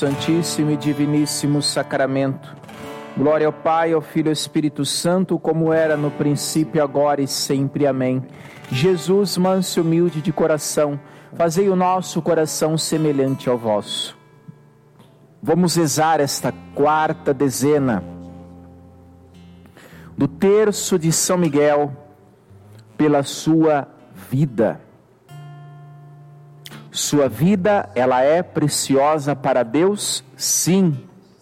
Santíssimo e Diviníssimo Sacramento. Glória ao Pai, ao Filho e ao Espírito Santo, como era no princípio, agora e sempre. Amém. Jesus, manso e humilde de coração, fazei o nosso coração semelhante ao vosso. Vamos rezar esta quarta dezena do terço de São Miguel pela sua vida. Sua vida, ela é preciosa para Deus? Sim.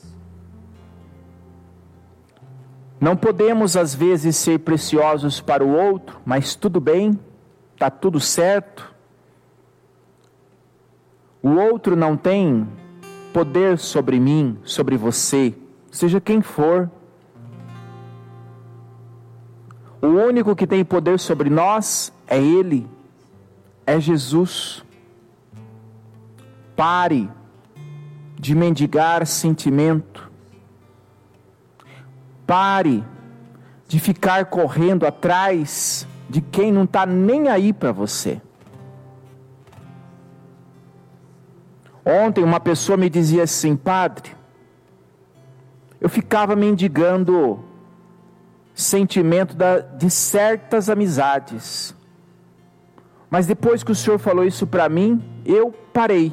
Não podemos às vezes ser preciosos para o outro, mas tudo bem, está tudo certo. O outro não tem poder sobre mim, sobre você, seja quem for. O único que tem poder sobre nós é Ele, é Jesus. Pare de mendigar sentimento. Pare de ficar correndo atrás de quem não está nem aí para você. Ontem uma pessoa me dizia assim: padre, eu ficava mendigando sentimento de certas amizades, mas depois que o senhor falou isso para mim, eu parei.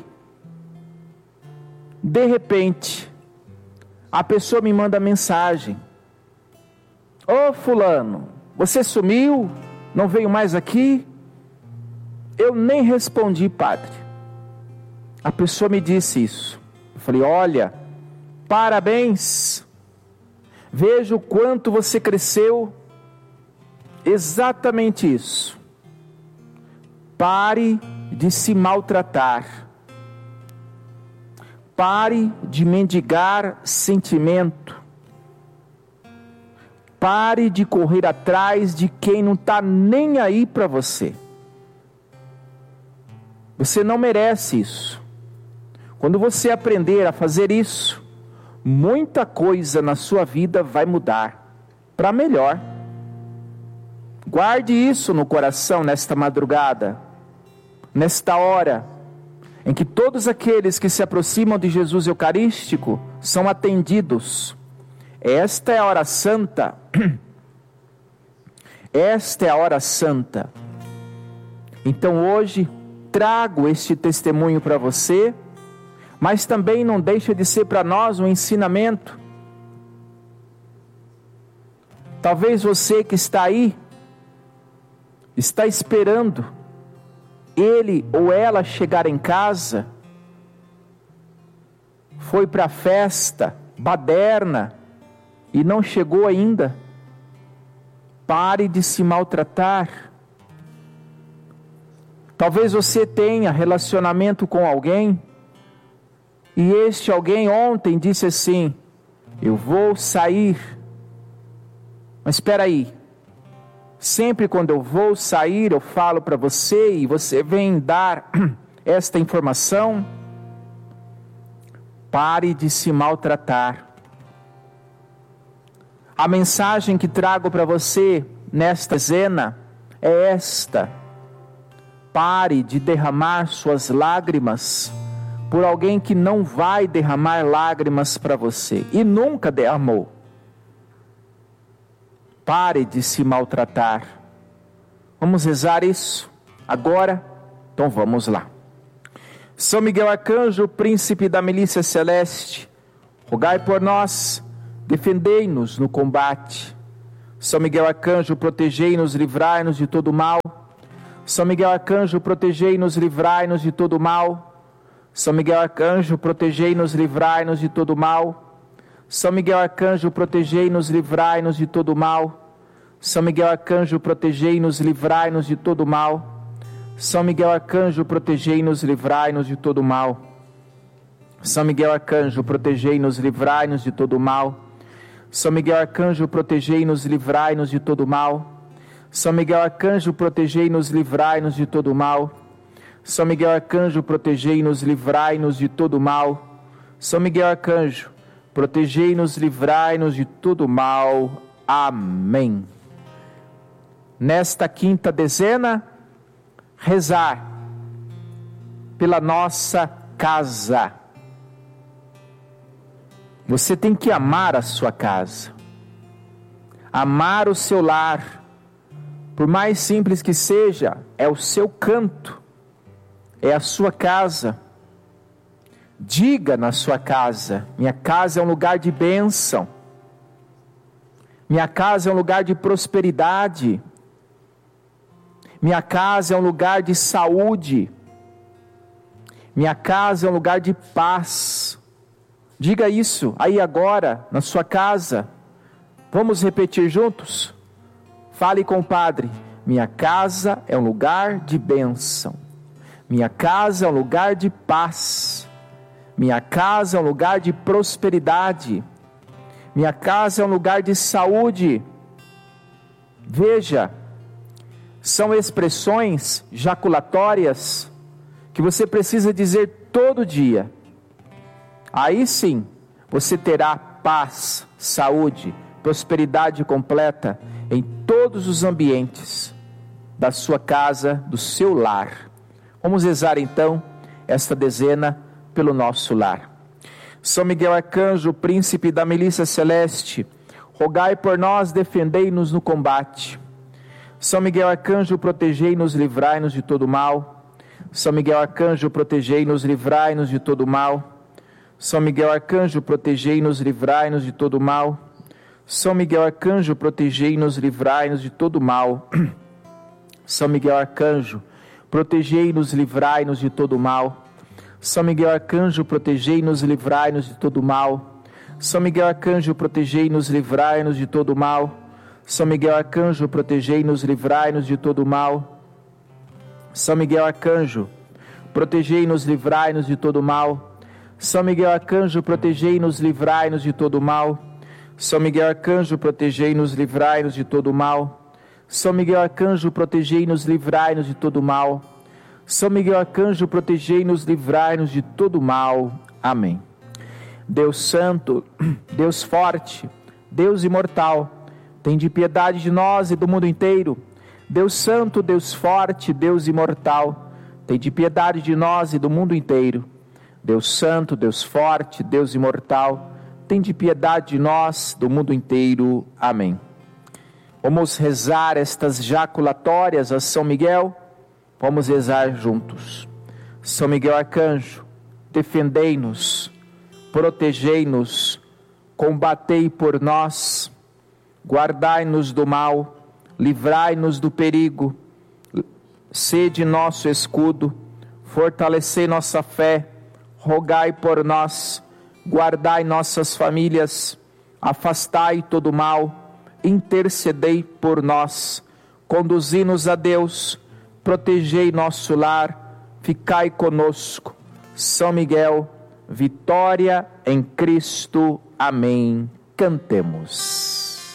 De repente, a pessoa me manda mensagem: ô fulano, você sumiu, não veio mais aqui? Eu nem respondi, padre. A pessoa me disse isso. Eu falei: olha, parabéns, vejo o quanto você cresceu. Exatamente isso. Pare de se maltratar. Pare de mendigar sentimento. Pare de correr atrás de quem não está nem aí para você. Você não merece isso. Quando você aprender a fazer isso, muita coisa na sua vida vai mudar para melhor. Guarde isso no coração nesta madrugada, nesta hora em que todos aqueles que se aproximam de Jesus Eucarístico são atendidos. Esta é a hora santa. Esta é a hora santa. Então hoje trago este testemunho para você, mas também não deixa de ser para nós um ensinamento. Talvez você que está aí, está esperando ele ou ela chegar em casa, foi para a festa, baderna, e não chegou ainda. Pare de se maltratar. Talvez você tenha relacionamento com alguém, e este alguém ontem disse assim: eu vou sair. Mas espera aí, sempre quando eu vou sair, eu falo para você e você vem dar esta informação. Pare de se maltratar. A mensagem que trago para você nesta dezena é esta: pare de derramar suas lágrimas por alguém que não vai derramar lágrimas para você e nunca derramou. Pare de se maltratar. Vamos rezar isso agora? Então vamos lá. São Miguel Arcanjo, príncipe da milícia celeste, rogai por nós, defendei-nos no combate. São Miguel Arcanjo, protegei-nos, livrai-nos de todo mal. São Miguel Arcanjo, protegei-nos, livrai-nos de todo mal. São Miguel Arcanjo, protegei-nos, livrai-nos de todo mal. São Miguel Arcanjo, protegei-nos, livrai-nos de todo mal. São Miguel Arcanjo, protegei-nos, livrai-nos de todo mal. São Miguel Arcanjo, protegei-nos, livrai-nos de todo mal. São Miguel Arcanjo, protegei-nos, livrai-nos de todo mal. São Miguel Arcanjo, protegei-nos, livrai-nos de todo mal. São Miguel Arcanjo, protegei-nos, livrai-nos de todo mal. São Miguel Arcanjo, protegei-nos, livrai-nos de todo mal. São Miguel Arcanjo, protegei-nos, livrai-nos de todo mal. Amém. Nesta quinta dezena, rezar pela nossa casa. Você tem que amar a sua casa, amar o seu lar. Por mais simples que seja, é o seu canto, é a sua casa. Diga na sua casa: minha casa é um lugar de bênção, minha casa é um lugar de prosperidade, minha casa é um lugar de saúde, minha casa é um lugar de paz. Diga isso aí agora, na sua casa. Vamos repetir juntos? Fale com o Padre: minha casa é um lugar de bênção, minha casa é um lugar de paz, minha casa é um lugar de prosperidade, minha casa é um lugar de saúde. Veja, são expressões jaculatórias que você precisa dizer todo dia. Aí sim, você terá paz, saúde, prosperidade completa em todos os ambientes da sua casa, do seu lar. Vamos rezar então esta dezena pelo nosso lar. São Miguel Arcanjo, príncipe da milícia celeste, rogai por nós, defendei-nos no combate. São Miguel Arcanjo, protegei-nos, livrai-nos de todo mal. São Miguel Arcanjo, protegei-nos, livrai-nos de todo mal. São Miguel Arcanjo, protegei-nos, livrai-nos de todo mal. São Miguel Arcanjo, protegei-nos, livrai-nos de todo mal. São Miguel Arcanjo, protegei-nos, livrai-nos de todo mal. São Miguel Arcanjo, protegei-nos, livrai-nos de todo mal. São Miguel Arcanjo, protegei-nos, livrai-nos de todo mal. São Miguel Arcanjo, protegei-nos, livrai-nos de todo mal. São Miguel Arcanjo, protegei-nos, livrai-nos de todo mal. São Miguel Arcanjo, protegei-nos, livrai-nos de todo mal. São Miguel Arcanjo, protegei-nos, livrai-nos de todo mal. São Miguel Arcanjo, protegei-nos, livrai-nos de todo mal. São Miguel Arcanjo, protegei-nos, livrai-nos de todo mal. Amém. Deus Santo, Deus Forte, Deus Imortal, tende piedade de nós e do mundo inteiro. Deus Santo, Deus Forte, Deus Imortal, tende piedade de nós e do mundo inteiro. Deus Santo, Deus Forte, Deus Imortal, tende piedade de nós, do mundo inteiro. Amém. Vamos rezar estas jaculatórias a São Miguel. Vamos rezar juntos. São Miguel Arcanjo, defendei-nos, protegei-nos, combatei por nós, guardai-nos do mal, livrai-nos do perigo, sede nosso escudo, fortalecei nossa fé, rogai por nós, guardai nossas famílias, afastai todo mal, intercedei por nós, conduzi-nos a Deus, protegei nosso lar, ficai conosco. São Miguel, vitória em Cristo. Amém. Cantemos.